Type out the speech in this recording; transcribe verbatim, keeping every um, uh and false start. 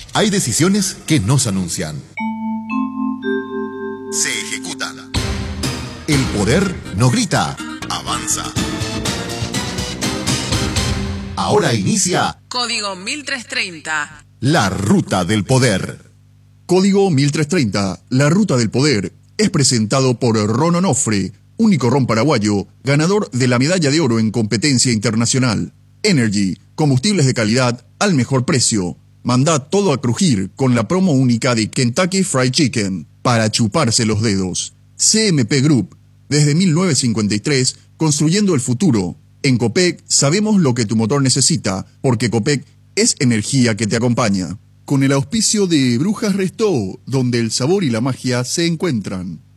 Hay decisiones que no se anuncian. Se ejecutan. El poder no grita, avanza. Ahora inicia Código mil trescientos treinta. La Ruta del Poder. Código mil trescientos treinta, La Ruta del Poder, es presentado por Ron Onofre, único ron paraguayo, ganador de la medalla de oro en competencia internacional. Energy, combustibles de calidad al mejor precio. Manda todo a crujir con la promo única de Kentucky Fried Chicken, para chuparse los dedos. C M P Group, desde mil novecientos cincuenta y tres, construyendo el futuro. En Copec sabemos lo que tu motor necesita, porque Copec es energía que te acompaña. Con el auspicio de Brujas Restó, donde el sabor y la magia se encuentran.